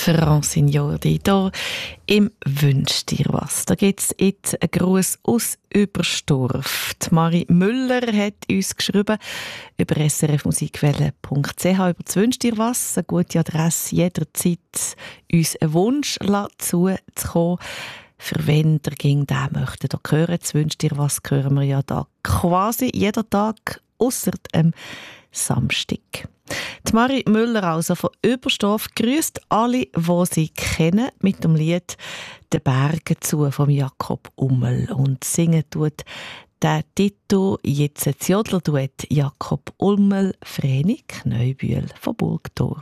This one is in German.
Francine hier im «Wünsch dir was». Da gibt es jetzt einen Gruß aus Überstorf. Die Marie Müller hat uns geschrieben über srfmusikwelle.ch über das «Wünsch dir was». Eine gute Adresse, jederzeit uns einen Wunsch zuzukommen. Für wen der ging, der möchte da hören. Das «Wünsch dir was» hören wir ja da quasi jeden Tag, ausser dem Samstag. Die Marie Müller also von Überstorf grüßt alle, die sie kennen, mit dem Lied «Den Bergen zu» von Jakob Ummel. Und singen tut der Titel jetzt ein Jodlerduett Jakob Ummel, Vreni Kneubühl von Burgdorf.